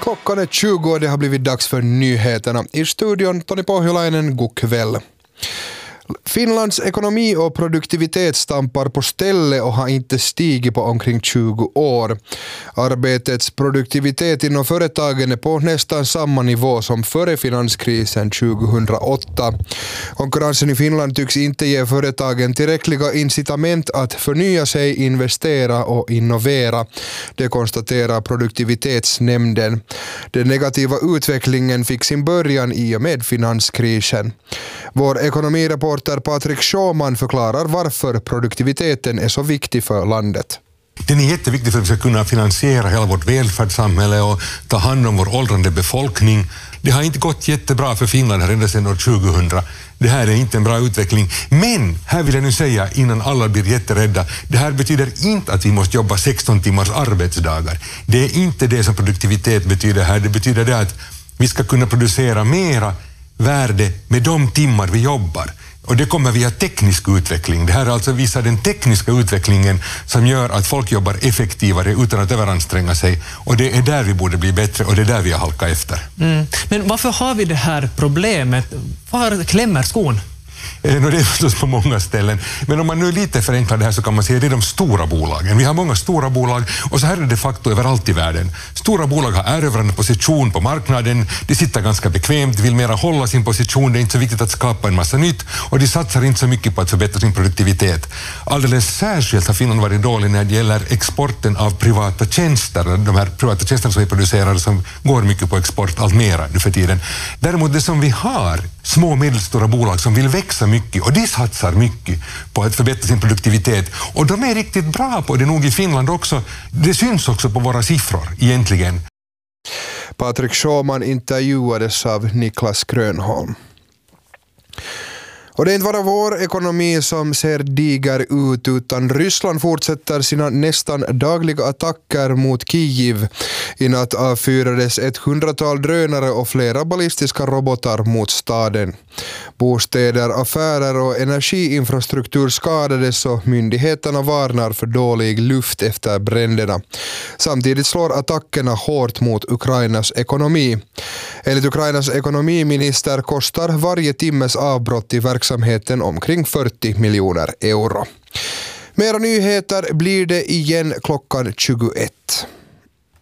Klockan är 20 och det har blivit dags för nyheterna. I studion Toni Pohjolainen, god kväll. Finlands ekonomi och produktivitet stampar på ställe och har inte stigit på omkring 20 år. Arbetets produktivitet inom företagen är på nästan samma nivå som före finanskrisen 2008. Konkurrensen i Finland tycks inte ge företagen tillräckliga incitament att förnya sig, investera och innovera. Det konstaterar produktivitetsnämnden. Den negativa utvecklingen fick sin början i och med finanskrisen. Vår ekonomireporter Patrik Sjöman förklarar varför produktiviteten är så viktig för landet. Den är jätteviktig för att vi ska kunna finansiera hela vårt välfärdssamhälle och ta hand om vår åldrande befolkning. Det har inte gått jättebra för Finland här ända sedan år 2000. Det här är inte en bra utveckling. Men här vill jag nu säga innan alla blir jätterädda. Det här betyder inte att vi måste jobba 16 timmars arbetsdagar. Det är inte det som produktivitet betyder här. Det betyder det att vi ska kunna producera mera värde med de timmar vi jobbar. Och det kommer via teknisk utveckling. Det här alltså visar den tekniska utvecklingen som gör att folk jobbar effektivare utan att överanstränga sig. Och det är där vi borde bli bättre och det är där vi har halkat efter. Men varför har vi det här problemet? Var klämmer skon? Det är förstås på många ställen. Men om man nu lite förenklar det här så kan man säga att det är de stora bolagen. Vi har många stora bolag och så här är det de facto överallt i världen. Stora bolag har erövrande position på marknaden. De sitter ganska bekvämt, vill mera hålla sin position. Det är inte så viktigt att skapa en massa nytt och de satsar inte så mycket på att förbättra sin produktivitet. Alldeles särskilt har Finland varit dålig när det gäller exporten av privata tjänster. De här privata tjänsterna som vi producerar som går mycket på export allt mera nu för tiden. Däremot det som vi har, små och medelstora bolag som vill växa mycket och de satsar mycket på att förbättra sin produktivitet och de är riktigt bra på det nog i Finland också. Det syns också på våra siffror egentligen. Patrik Sjöman intervjuades av Niklas Grönholm. Och det är inte bara vår ekonomi som ser diger ut utan Ryssland fortsätter sina nästan dagliga attacker mot Kiev. I natt avfyrades 100-tal drönare och flera ballistiska robotar mot staden. Bostäder, affärer och energiinfrastruktur skadades och myndigheterna varnar för dålig luft efter bränderna. Samtidigt slår attackerna hårt mot Ukrainas ekonomi. Enligt Ukrainas ekonomiminister kostar varje timmes avbrott i verksamheten omkring 40 miljoner euro. Mera nyheter blir det igen klockan 21.